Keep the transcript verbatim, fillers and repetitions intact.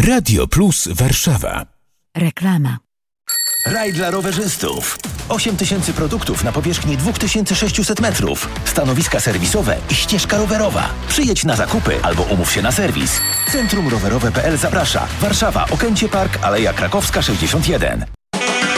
Radio Plus Warszawa. Reklama. Raj dla rowerzystów. osiem tysięcy produktów na powierzchni dwa tysiące sześćset metrów. Stanowiska serwisowe i ścieżka rowerowa. Przyjedź na zakupy albo umów się na serwis. Centrum Rowerowe kropka pe el zaprasza. Warszawa, Okęcie Park, Aleja Krakowska sześćdziesiąt jeden.